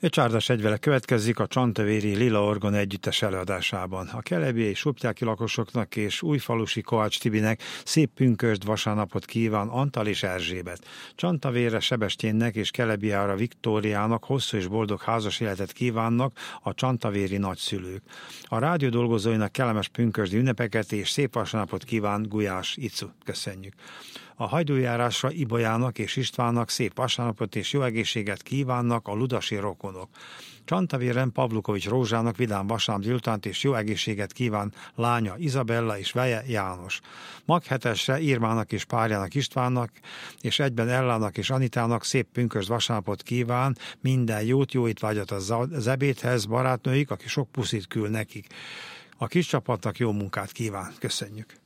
Csárdas egyvele következik a Csantavéri Lila Orgona együttes előadásában. A kelebiei subtyáki lakosoknak és újfalusi Kovács Tibinek szép pünkösd vasárnapot kíván Antal és Erzsébet. Csantavérre Sebestyénnek és Kelebiára Viktóriának hosszú és boldog házas életet kívánnak a csantavéri nagyszülők. A rádió dolgozóinak kellemes pünkösdi ünnepeket és szép vasárnapot kíván Gulyás Icu. Köszönjük. A hajdújárásra Ibolyának és Istvánnak szép vasárnapot és jó egészséget kívánnak a ludasi rokonok. Csantavéren Pavlukovics Rózsának vidám vasárnap délutánt és jó egészséget kíván lánya Izabella és veje János. Maghetesre Irmának és párjának Istvánnak és egyben Ellának és Anitának szép pünkösd vasárnapot kíván, minden jót, jó étvágyat az ebédhez, barátnőik, aki sok puszit küld nekik. A kis csapatnak jó munkát kíván. Köszönjük.